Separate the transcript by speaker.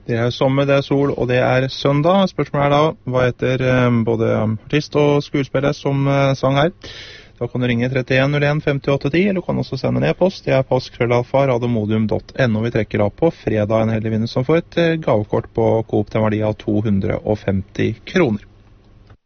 Speaker 1: Det sommer, det sol, og det søndag. Spørsmålet da, hva heter både artist og skuespiller som sang her? Da kan du ringe 31 01 58 10, eller du kan også sende en e-post. Det post@radiomodium.no. Vi trekker av på fredag en heldig vinner som får et gavekort på Coop til en verdi av 250 kroner.